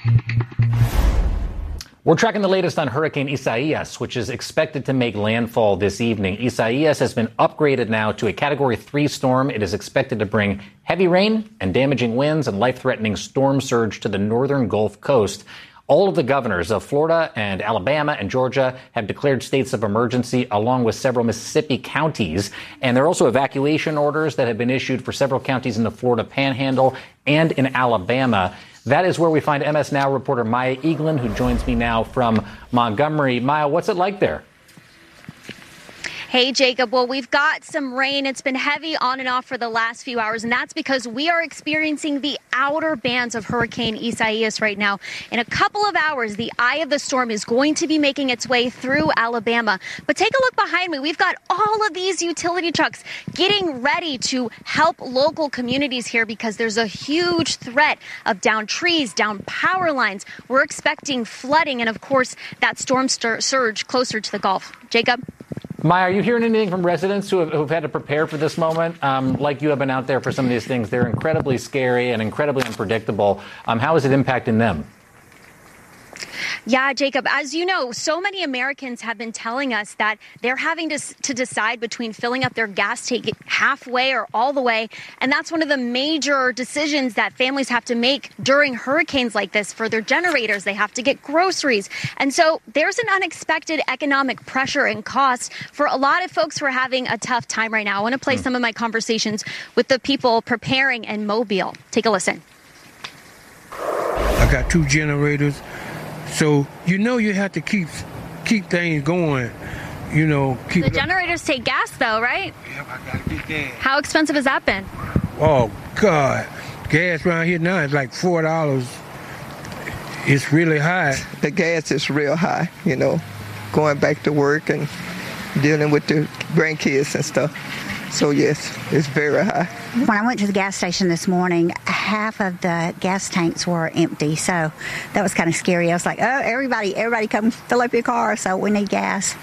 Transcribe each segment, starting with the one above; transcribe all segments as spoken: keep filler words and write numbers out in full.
We're tracking the latest on Hurricane Isaias, which is expected to make landfall this evening. Isaias has been upgraded now to a Category three storm. It is expected to bring heavy rain and damaging winds and life-threatening storm surge to the northern Gulf Coast. All of the governors of Florida and Alabama and Georgia have declared states of emergency, along with several Mississippi counties. And there are also evacuation orders that have been issued for several counties in the Florida Panhandle and in Alabama. That is where we find M S Now reporter Maya Eaglin, who joins me now from Montgomery. Maya, what's it like there? Hey, Jacob. Well, we've got some rain. It's been heavy on and off for the last few hours, and that's because we are experiencing the outer bands of Hurricane Isaias right now. In a couple of hours, the eye of the storm is going to be making its way through Alabama. But take a look behind me. We've got all of these utility trucks getting ready to help local communities here because there's a huge threat of downed trees, down power lines. We're expecting flooding and, of course, that storm stir- surge closer to the Gulf. Jacob? Maya, are you hearing anything from residents who have, who've had to prepare for this moment? Um, like you have been out there for some of these things. They're incredibly scary and incredibly unpredictable. Um, how is it impacting them? Yeah, Jacob, as you know, so many Americans have been telling us that they're having to, to decide between filling up their gas tank halfway or all the way. And that's one of the major decisions that families have to make during hurricanes like this for their generators. They have to get groceries. And so there's an unexpected economic pressure and cost for a lot of folks who are having a tough time right now. I want to play mm. some of my conversations with the people preparing in Mobile. Take a listen. I got two generators. So, you know, you have to keep keep things going, you know. Keep the generators take gas, though, right? Yeah, I got to get gas. How expensive has that been? Oh, God. Gas around here now is like four dollars. It's really high. The gas is real high, you know, going back to work and dealing with the grandkids and stuff. So, yes, it's very high. When I went to the gas station this morning, half of the gas tanks were empty. So that was kind of scary. I was like, oh, everybody, everybody come fill up your car. So we need gas.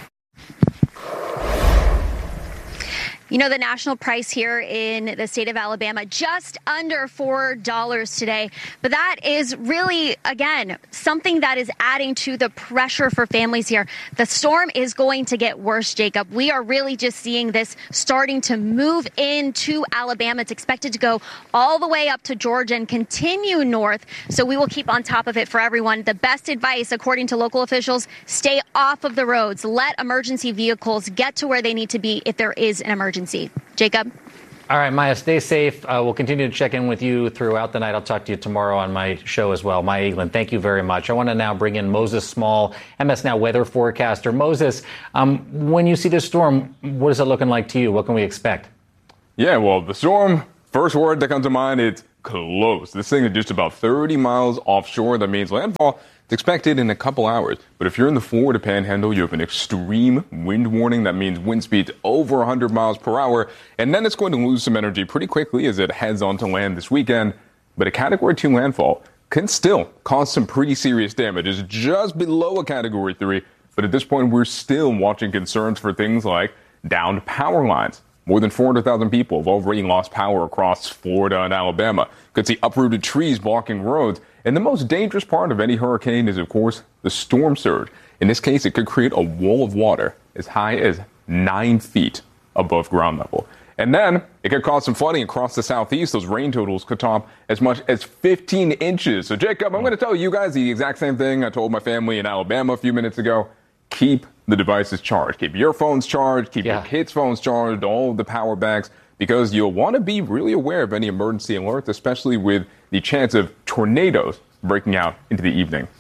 You know, the national price here in the state of Alabama, just under four dollars today. But that is really, again, something that is adding to the pressure for families here. The storm is going to get worse, Jacob. We are really just seeing this starting to move into Alabama. It's expected to go all the way up to Georgia and continue north. So we will keep on top of it for everyone. The best advice, according to local officials, stay off of the roads. Let emergency vehicles get to where they need to be if there is an emergency. Jacob? All right, Maya, stay safe. Uh, we'll continue to check in with you throughout the night. I'll talk to you tomorrow on my show as well. Maya Eaglin, thank you very much. I want to now bring in Moses Small, M S Now weather forecaster. Moses, um, when you see this storm, what is it looking like to you? What can we expect? Yeah, well, the storm, first word that comes to mind, it's close. This thing is just about thirty miles offshore. That means landfall is expected in a couple hours. But if you're in the Florida Panhandle, you have an extreme wind warning. That means wind speeds over one hundred miles per hour. And then it's going to lose some energy pretty quickly as it heads onto land this weekend. But a Category two landfall can still cause some pretty serious damage. It's just below a Category three. But at this point, we're still watching concerns for things like downed power lines. More than four hundred thousand people have already lost power across Florida and Alabama. Could see uprooted trees blocking roads. And the most dangerous part of any hurricane is, of course, the storm surge. In this case, it could create a wall of water as high as nine feet above ground level. And then it could cause some flooding across the southeast. Those rain totals could top as much as fifteen inches. So, Jacob, I'm going to tell you guys the exact same thing I told my family in Alabama a few minutes ago. Keep the devices charged. Keep your phones charged. Keep yeah. your kids' phones charged, all of the power banks, because you'll want to be really aware of any emergency alerts, especially with the chance of tornadoes breaking out into the evening.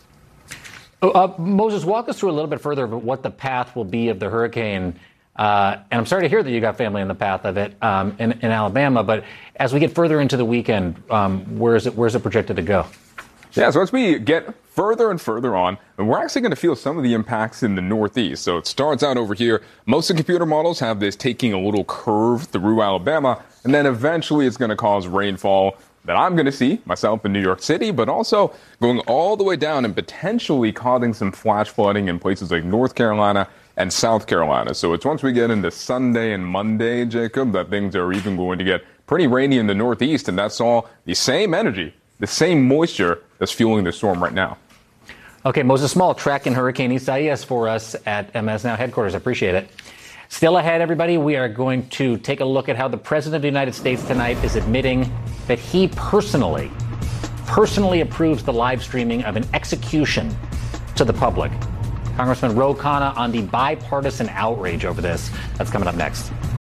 Uh, Moses, walk us through a little bit further about what the path will be of the hurricane. Uh, and I'm sorry to hear that you got family in the path of it um, in, in Alabama. But as we get further into the weekend, um, where is it? Where's it projected to go? Yeah, so as we get further and further on, we're actually going to feel some of the impacts in the Northeast. So it starts out over here. Most of the computer models have this taking a little curve through Alabama, and then eventually it's going to cause rainfall that I'm going to see myself in New York City, but also going all the way down and potentially causing some flash flooding in places like North Carolina and South Carolina. So it's once we get into Sunday and Monday, Jacob, that things are even going to get pretty rainy in the Northeast, and that's all the same energy the same moisture that's fueling the storm right now. Okay, Moses Small tracking Hurricane Isaias for us at M S Now headquarters. I appreciate it. Still ahead, everybody, we are going to take a look at how the President of the United States tonight is admitting that he personally, personally approves the live streaming of an execution to the public. Congressman Ro Khanna on the bipartisan outrage over this. That's coming up next.